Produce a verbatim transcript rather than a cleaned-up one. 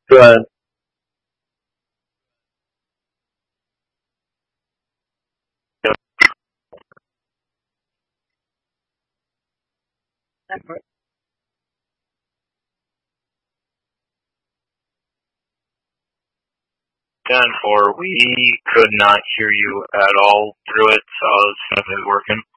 Go ahead. ten four, we could not hear you at all through it, so I was kind of working.